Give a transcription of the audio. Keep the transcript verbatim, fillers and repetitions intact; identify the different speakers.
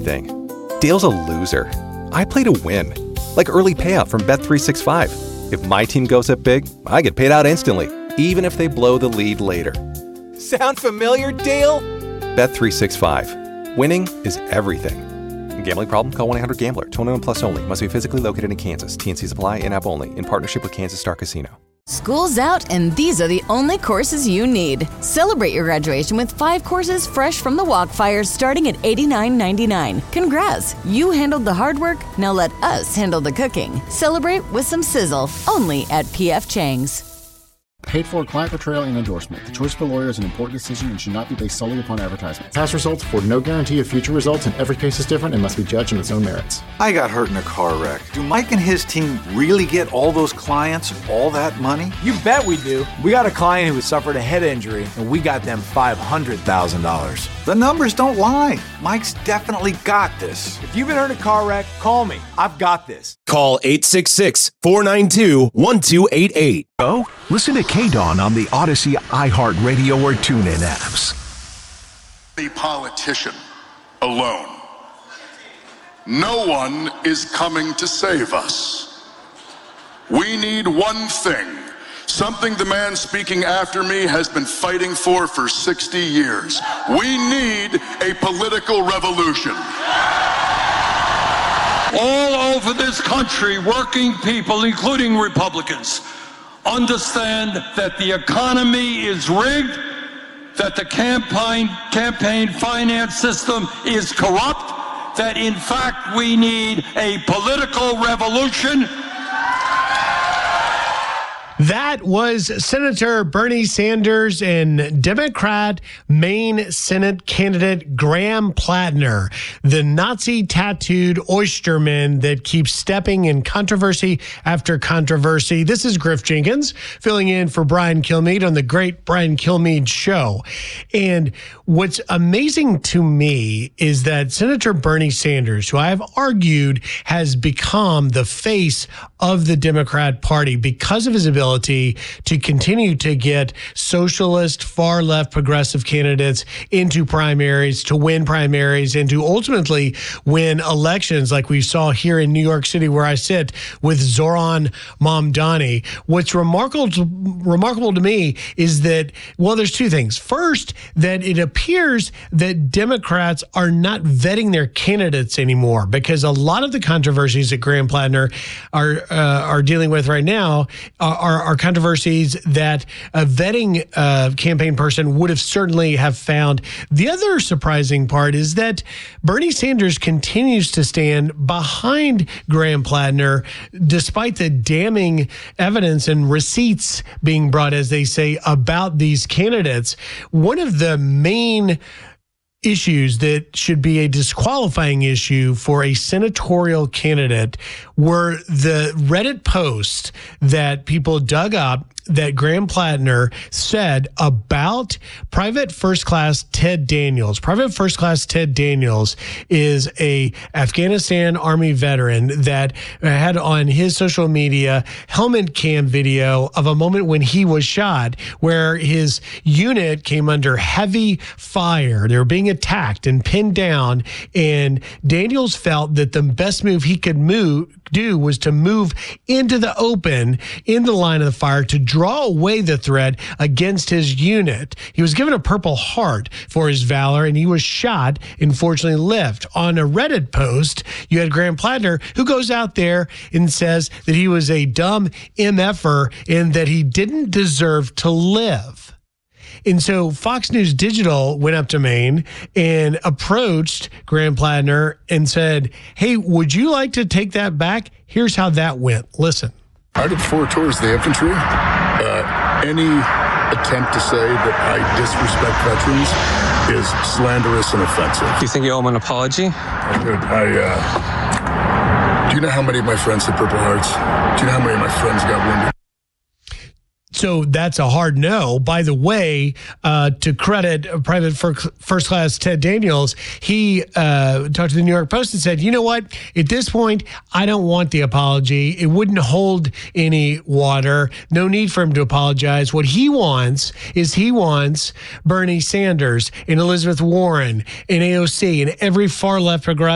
Speaker 1: everything. Dale's a loser. I play to win. Like early payout from Bet three sixty-five. If my team goes up big, I get paid out instantly, even if they blow the lead later. Sound familiar, Dale? Bet three sixty-five. Winning is everything. Gambling problem? Call one eight hundred gambler. twenty-one plus only. Must be physically located in Kansas. T N Cs apply. In-app only. In partnership with Kansas Star Casino.
Speaker 2: School's out, and these are the only courses you need. Celebrate your graduation with five courses fresh from the Walkfire starting at eighty-nine ninety-nine. Congrats! You handled the hard work, now let us handle the cooking. Celebrate with some sizzle, only at P F Chang's.
Speaker 3: Paid for client portrayal and endorsement. The choice of a lawyer is an important decision and should not be based solely upon advertisement. Past results afford no guarantee of future results, and every case is different and must be judged on its own merits.
Speaker 4: I got hurt in a car wreck. Do Mike and his team really get all those clients all that money?
Speaker 5: You bet we do. We got a client who suffered a head injury, and we got them five hundred thousand dollars.
Speaker 4: The numbers don't lie. Mike's definitely got this.
Speaker 5: If you've been hurt in a car wreck, call me. I've got this.
Speaker 6: Call eight six six, four nine two, one two eight eight.
Speaker 7: Oh, listen to K-Dawn on the Odyssey, iHeartRadio, or TuneIn apps.
Speaker 8: The politician alone. No one is coming to save us. We need one thing, something the man speaking after me has been fighting for for sixty years. We need a political revolution.
Speaker 9: All over this country, working people, including Republicans, understand that the economy is rigged, that the campaign campaign finance system is corrupt, that in fact we need a political revolution.
Speaker 10: That was Senator Bernie Sanders and Democrat Maine Senate candidate Graham Plattner, the Nazi-tattooed oysterman that keeps stepping in controversy after controversy. This is Griff Jenkins filling in for Brian Kilmeade on the Great Brian Kilmeade Show. And what's amazing to me is that Senator Bernie Sanders, who I have argued has become the face of the Democrat Party because of his ability to continue to get socialist, far left, progressive candidates into primaries, to win primaries, and to ultimately win elections like we saw here in New York City, where I sit with Zoran Mamdani. What's remarkable to, remarkable to me is that, well, there's two things. First, that it appears that Democrats are not vetting their candidates anymore, because a lot of the controversies that Graham Plattner are uh, are dealing with right now are, are Are controversies that a vetting uh, campaign person would have certainly have found. The other surprising part is that Bernie Sanders continues to stand behind Graham Plattner despite the damning evidence and receipts being brought, as they say, about these candidates. One of the main issues that should be a disqualifying issue for a senatorial candidate were the Reddit posts that people dug up that Graham Plattner said about Private First Class Ted Daniels. Private First Class Ted Daniels is a Afghanistan Army veteran that had on his social media helmet cam video of a moment when he was shot, where his unit came under heavy fire. They were being attacked and pinned down, and Daniels felt that the best move he could move do was to move into the open, in the line of the fire, to draw away the threat against his unit. He was given a Purple Heart for his valor, and he was shot and fortunately lived. On a Reddit post, you had Graham Plattner, who goes out there and says that he was a dumb M F-er and that he didn't deserve to live. And so Fox News Digital went up to Maine and approached Graham Plattner and said, hey, would you like to take that back? Here's how that went. Listen.
Speaker 8: I did four tours of the infantry. Uh, any attempt to say that I disrespect veterans is slanderous and offensive.
Speaker 11: Do you think you owe him an apology?
Speaker 8: I did. I, uh, do you know how many of my friends had Purple Hearts? Do you know how many of my friends got wounded?
Speaker 10: So that's a hard no. By the way, uh, to credit Private First Class Ted Daniels, he uh, talked to the New York Post and said, you know what? At this point, I don't want the apology. It wouldn't hold any water. No need for him to apologize. What he wants is he wants Bernie Sanders and Elizabeth Warren and A O C and every far left progressive